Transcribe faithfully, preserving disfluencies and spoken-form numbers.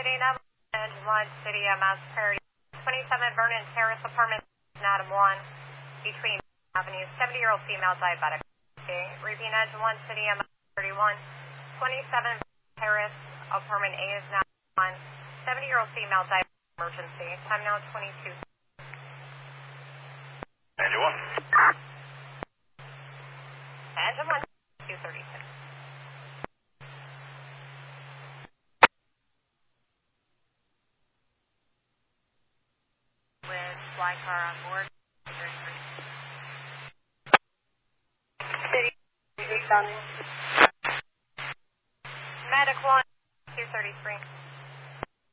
City, Engine one, City, M S Prairie, twenty-seven Vernon Terrace, apartment, Adam one, between Avenue, seventy-year-old female diabetic. Okay. Repeat, Engine one, City, M S thirty-one, twenty-seven Vernon Terrace, apartment A is now one, seventy-year-old female diabetic emergency. Time now twenty-two. Engine one. Engine one, two thirty-six. With fly car on board. City, responding. Medic one, two thirty-three.